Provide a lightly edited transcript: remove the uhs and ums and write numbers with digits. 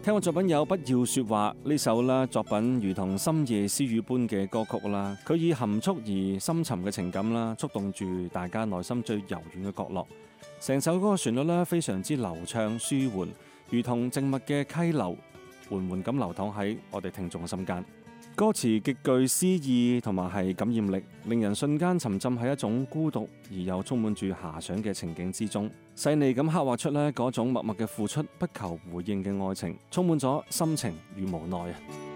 聽過作品有不要說話呢首啦，作品如同深夜私語般嘅歌曲啦，佢以含蓄而深沉嘅情感啦，觸動住大家內心最柔軟嘅角落。成首歌嘅旋律咧非常之流暢舒緩，如同靜默嘅溪流，緩緩咁流淌喺我哋聽眾嘅心間。歌詞極具詩意同埋係感染力，令人瞬間沉浸喺一種孤獨而又充滿住遐想嘅情景之中，細膩咁刻畫出呢嗰種默默嘅付出、不求回應嘅愛情，充滿咗深情與無奈啊！